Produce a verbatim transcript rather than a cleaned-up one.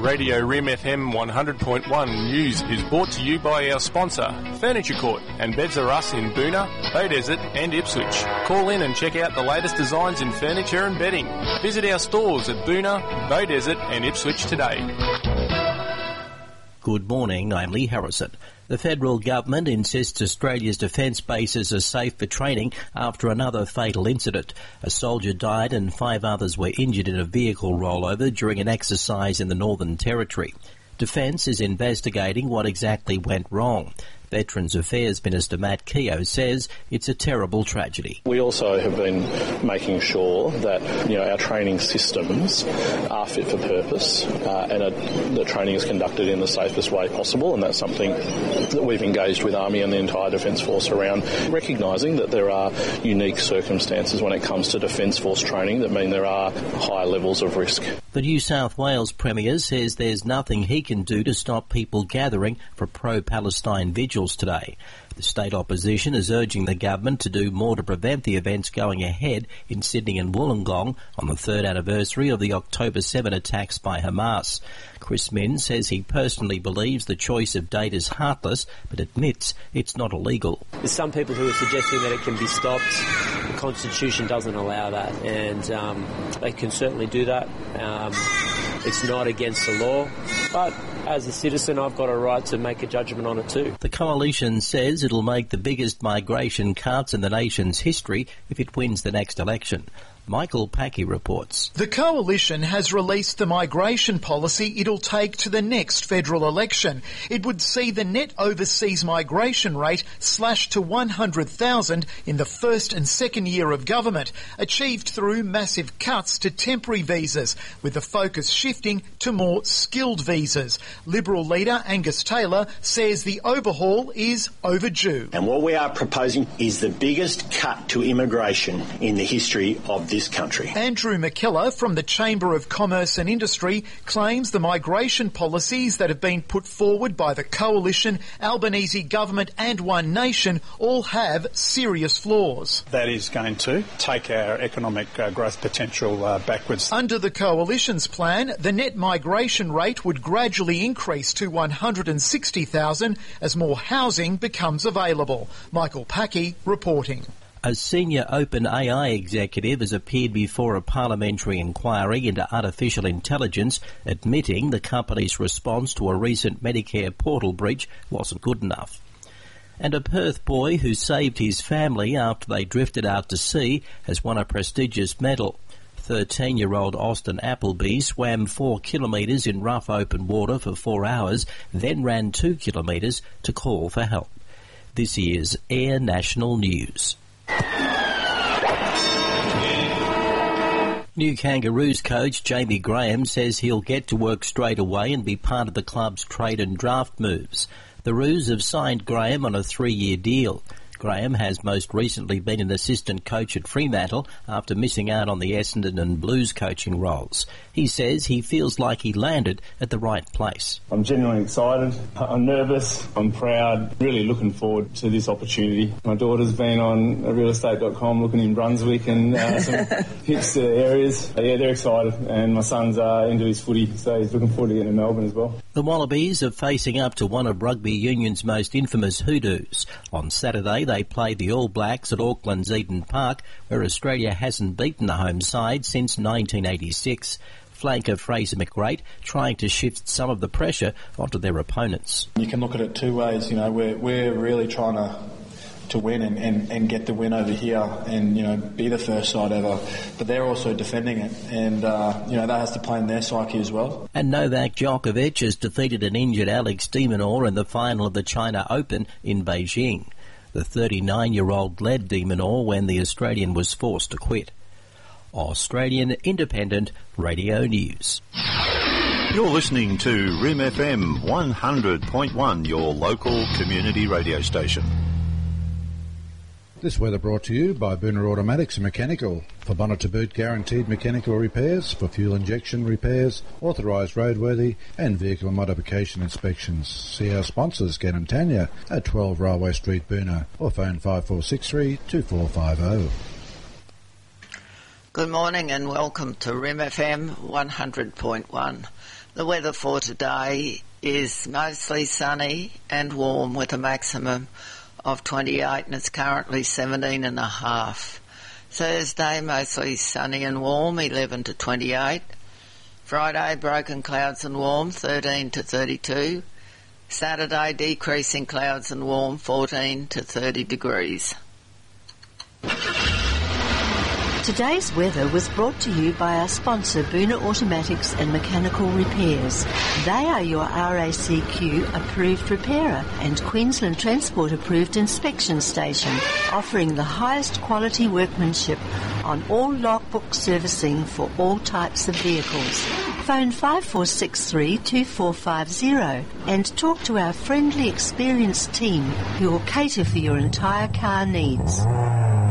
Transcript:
Radio R I M F M one hundred point one News is brought to you by our sponsor, Furniture Court and Beds R Us in Boonah, Beaudesert and Ipswich. Call in and check out the latest designs in furniture and bedding. Visit our stores at Boonah, Beaudesert and Ipswich today. Good morning, I'm Lee Harrison. The federal government insists Australia's defence bases are safe for training after another fatal incident. A soldier died and five others were injured in a vehicle rollover during an exercise in the Northern Territory. Defence is investigating what exactly went wrong. Veterans Affairs Minister Matt Keogh says it's a terrible tragedy. We also have been making sure that, you know, our training systems are fit for purpose uh, and are, the training is conducted in the safest way possible, and that's something that we've engaged with Army and the entire Defence Force around, recognising that there are unique circumstances when it comes to Defence Force training that mean there are high levels of risk. The New South Wales Premier says there's nothing he can do to stop people gathering for pro-Palestine vigils today. The state opposition is urging the government to do more to prevent the events going ahead in Sydney and Wollongong on the third anniversary of the October seventh attacks by Hamas. Chris Minns says he personally believes the choice of date is heartless, but admits it's not illegal. There's some people who are suggesting that it can be stopped. The Constitution doesn't allow that, and um, they can certainly do that. Um, it's not against the law, but as a citizen, I've got a right to make a judgment on it too. The coalition says it'll make the biggest migration cuts in the nation's history if it wins the next election. Michael Packy reports. The coalition has released the migration policy it'll take to the next federal election. It would see the net overseas migration rate slashed to one hundred thousand in the first and second year of government, achieved through massive cuts to temporary visas, with the focus shifting to more skilled visas. Liberal leader Angus Taylor says the overhaul is overdue. And what we are proposing is the biggest cut to immigration in the history of this country. Andrew McKellar from the Chamber of Commerce and Industry claims the migration policies that have been put forward by the Coalition, Albanese government and One Nation all have serious flaws. That is going to take our economic uh, growth potential uh, backwards. Under the Coalition's plan, the net migration rate would gradually increase to one hundred sixty thousand as more housing becomes available. Michael Packy reporting. A senior OpenAI executive has appeared before a parliamentary inquiry into artificial intelligence, admitting the company's response to a recent Medicare portal breach wasn't good enough. And a Perth boy who saved his family after they drifted out to sea has won a prestigious medal. thirteen-year-old Austin Appleby swam four kilometres in rough open water for four hours, then ran two kilometres to call for help. This is Air National News. New Kangaroos coach Jamie Graham says he'll get to work straight away and be part of the club's trade and draft moves. The Roos have signed Graham on a three-year deal. Graham has most recently been an assistant coach at Fremantle after missing out on the Essendon and Blues coaching roles. He says he feels like he landed at the right place. I'm genuinely excited. I'm nervous. I'm proud. Really looking forward to this opportunity. My daughter's been on real estate dot com looking in Brunswick and uh, some hipster areas. Yeah, they're excited. And my son's uh, into his footy, so he's looking forward to getting to Melbourne as well. The Wallabies are facing up to one of rugby union's most infamous hoodoos. On Saturday, they played the All Blacks at Auckland's Eden Park, where Australia hasn't beaten the home side since nineteen eighty-six. Flanker Fraser McReight trying to shift some of the pressure onto their opponents. You can look at it two ways. You know, we're we're really trying to to win and, and, and get the win over here and, you know, be the first side ever. But they're also defending it, and, uh, you know, that has to play in their psyche as well. And Novak Djokovic has defeated an injured Alex de Minaur in the final of the China Open in Beijing. The thirty-nine-year-old led de Minaur when the Australian was forced to quit. Australian Independent Radio News. You're listening to R I M F M one hundred point one, your local community radio station. This weather brought to you by Booner Automatics and Mechanical. For bonnet to boot guaranteed mechanical repairs, for fuel injection repairs, authorised roadworthy and vehicle modification inspections. See our sponsors, Ken and Tanya, at twelve Railway Street, Booner, or phone five four six three, two four five zero. Good morning and welcome to R I M F M one hundred point one. The weather for today is mostly sunny and warm with a maximum of twenty-eight, and it's currently seventeen and a half. Thursday, mostly sunny and warm, eleven to twenty-eight. Friday, broken clouds and warm, thirteen to thirty-two. Saturday, decreasing clouds and warm, fourteen to thirty degrees. Today's weather was brought to you by our sponsor, Boona Automatics and Mechanical Repairs. They are your R A C Q approved repairer and Queensland Transport approved inspection station, offering the highest quality workmanship on all logbook servicing for all types of vehicles. Phone five four six three, two four five zero and talk to our friendly, experienced team who will cater for your entire car needs.